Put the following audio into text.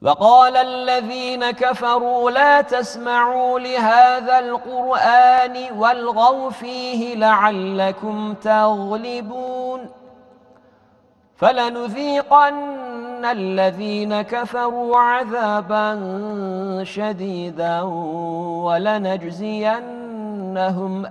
وقال الذين كفروا لا تسمعوا لهذا القرآن والغوا فيه لعلكم تغلبون فلنذيقن الذين كفروا عذابا شديدا ولنجزينهم